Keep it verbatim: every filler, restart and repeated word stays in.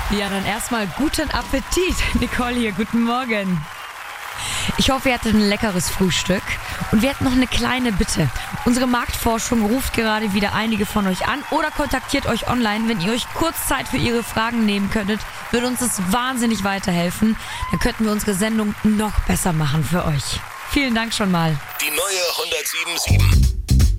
Ja, dann erstmal guten Appetit. Nicole hier, guten Morgen. Ich hoffe, ihr hattet ein leckeres Frühstück. Und wir hätten noch eine kleine Bitte. Unsere Marktforschung ruft gerade wieder einige von euch an oder kontaktiert euch online. Wenn ihr euch kurz Zeit für ihre Fragen nehmen könntet, würde uns das wahnsinnig weiterhelfen. Dann könnten wir unsere Sendung noch besser machen für euch. Vielen Dank schon mal. Die neue hundertsieben Komma sieben.